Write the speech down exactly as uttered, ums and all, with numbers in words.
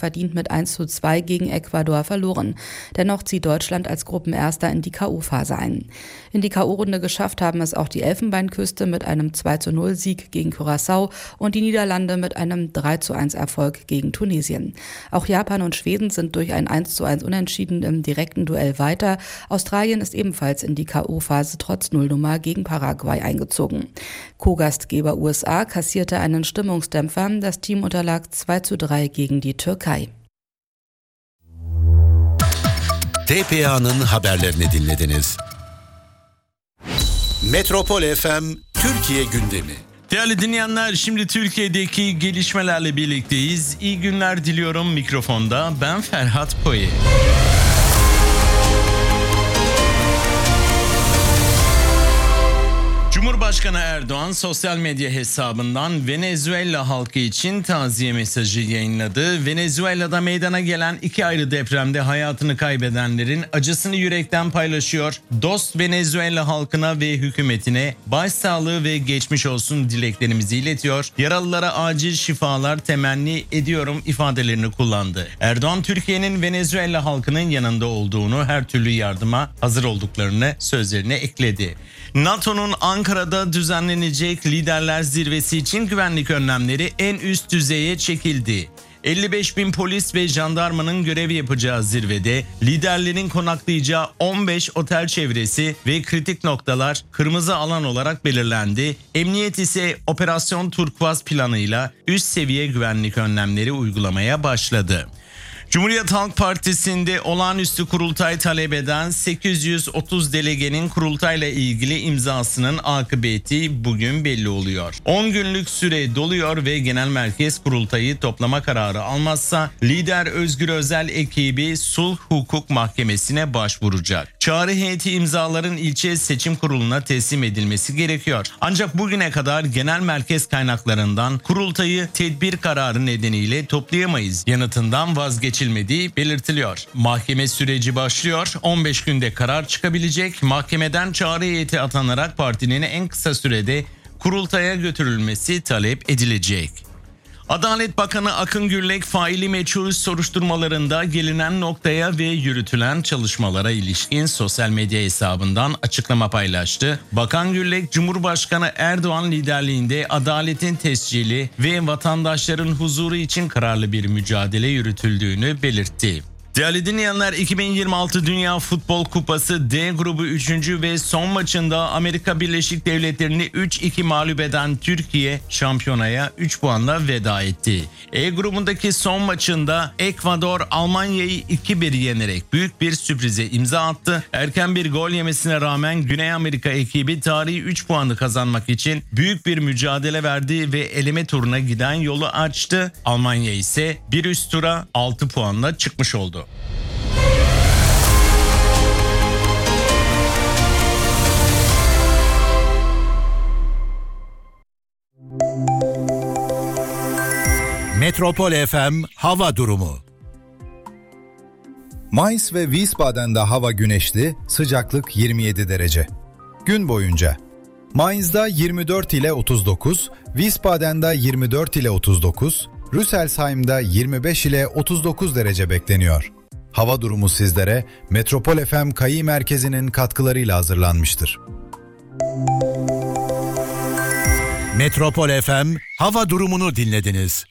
verdient mit eins zu zwei gegen Ecuador verloren. Dennoch zieht Deutschland als Gruppenerster in die K O-Phase ein. In die K O-Runde geschafft haben es auch die Elfenbeinküste mit einem zwei zu null Sieg gegen Curaçao und die Niederlande mit einem drei zu eins Erfolg gegen Tunesien. Auch Japan und Schweden sind durch ein eins zu eins Unentschieden im direkten Duell weiter. Australien ist ebenfalls in die K O-Phase trotz Nullnummer gegen Paraguay eingezogen. Co-Gastgeber U S A kassierte einen Stimmungsdämpfer. Das Team unterlag zwei zu drei gegen die Türkei. T P A'nın haberlerini dinlediniz. Metropol F M Türkiye gündemi. Değerli dinleyenler, şimdi Türkiye'deki gelişmelerle birlikteyiz. İyi günler diliyorum mikrofonda. Ben Ferhat Poye. Cumhurbaşkanı Erdoğan sosyal medya hesabından Venezuela halkı için taziye mesajı yayınladı. Venezuela'da meydana gelen iki ayrı depremde hayatını kaybedenlerin acısını yürekten paylaşıyor. Dost Venezuela halkına ve hükümetine başsağlığı ve geçmiş olsun dileklerimizi iletiyor. Yaralılara acil şifalar temenni ediyorum ifadelerini kullandı. Erdoğan, Türkiye'nin Venezuela halkının yanında olduğunu, her türlü yardıma hazır olduklarını sözlerine ekledi. NATO'nun Ankara'da düzenlenecek liderler zirvesi için güvenlik önlemleri en üst düzeye çekildi. elli beş bin polis ve jandarmanın görev yapacağı zirvede liderlerin konaklayacağı on beş otel çevresi ve kritik noktalar kırmızı alan olarak belirlendi. Emniyet ise Operasyon Turkuaz planıyla üst seviye güvenlik önlemleri uygulamaya başladı. Cumhuriyet Halk Partisi'nde olağanüstü kurultay talep eden sekiz yüz otuz delegenin kurultayla ilgili imzasının akıbeti bugün belli oluyor. on günlük süre doluyor ve genel merkez kurultayı toplama kararı almazsa lider Özgür Özel ekibi Sulh Hukuk Mahkemesi'ne başvuracak. Çağrı heyeti imzaların ilçe seçim kuruluna teslim edilmesi gerekiyor. Ancak bugüne kadar genel merkez kaynaklarından kurultayı tedbir kararı nedeniyle toplayamayız yanıtından vazgeçilmediği belirtiliyor. Mahkeme süreci başlıyor. on beş günde karar çıkabilecek. Mahkemeden çağrı heyeti atanarak partinin en kısa sürede kurultaya götürülmesi talep edilecek. Adalet Bakanı Akın Gürlek faili meçhul soruşturmalarında gelinen noktaya ve yürütülen çalışmalara ilişkin sosyal medya hesabından açıklama paylaştı. Bakan Gürlek, Cumhurbaşkanı Erdoğan liderliğinde adaletin tescili ve vatandaşların huzuru için kararlı bir mücadele yürütüldüğünü belirtti. Değerli dinleyenler, iki bin yirmi altı Dünya Futbol Kupası D grubu üçüncü ve son maçında Amerika Birleşik Devletleri'ni üç iki mağlup eden Türkiye şampiyonaya üç puanla veda etti. E grubundaki son maçında Ekvador Almanya'yı iki bir yenerek büyük bir sürprize imza attı. Erken bir gol yemesine rağmen Güney Amerika ekibi tarihi üç puanı kazanmak için büyük bir mücadele verdi ve eleme turuna giden yolu açtı. Almanya ise bir üst tura altı puanla çıkmış oldu. Metropol F M hava durumu. Mainz ve Wiesbaden'de hava güneşli, sıcaklık yirmi yedi derece. Gün boyunca Mainz'da yirmi dört ile otuz dokuz, Wiesbaden'da yirmi dört ile otuz dokuz, Rüsselsheim'da yirmi beş ile otuz dokuz derece bekleniyor. Hava durumu sizlere Metropol F M Kayı Merkezi'nin katkılarıyla hazırlanmıştır. Metropol F M hava durumunu dinlediniz.